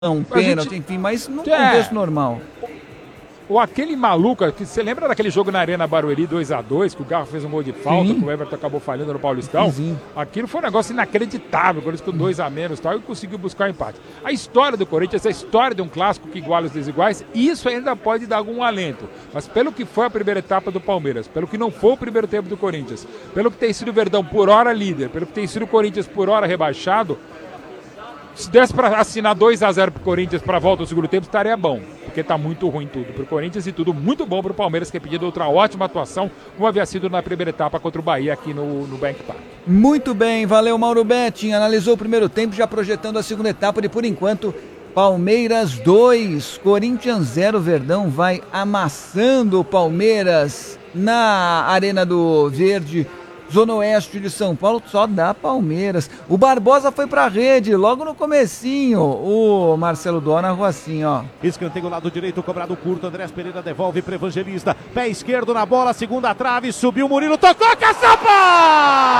um pênalti, enfim, mas num contexto normal. Ou aquele maluco, que você lembra daquele jogo na Arena Barueri 2-2, que o Garro fez um gol de falta, que o Everton acabou falhando no Paulistão? Sim. Aquilo foi um negócio inacreditável, quando eles com 2 a menos e tal, e conseguiu buscar o empate. A história do Corinthians, a história de um clássico que iguala os desiguais, isso ainda pode dar algum alento. Mas pelo que foi a primeira etapa do Palmeiras, pelo que não foi o primeiro tempo do Corinthians, pelo que tem sido o Verdão por hora líder, pelo que tem sido o Corinthians por hora rebaixado, se desse para assinar 2-0 pro Corinthians para a volta do segundo tempo, estaria bom. Porque tá muito ruim tudo pro Corinthians e tudo muito bom pro Palmeiras, que é pedido outra ótima atuação, como havia sido na primeira etapa contra o Bahia aqui no Bank Park. Muito bem, valeu Mauro Betting. Analisou o primeiro tempo, já projetando a segunda etapa de, por enquanto, Palmeiras 2, Corinthians 0. Verdão vai amassando o Palmeiras na Arena do Verde, Zona Oeste de São Paulo, só dá Palmeiras. O Barbosa foi pra rede, logo no comecinho. O Marcelo Dó narrou assim, ó. Escanteio lado direito, cobrado curto. Andrés Pereira devolve para Evangelista. Pé esquerdo na bola, segunda trave, subiu Murilo, tocou, Caçapa!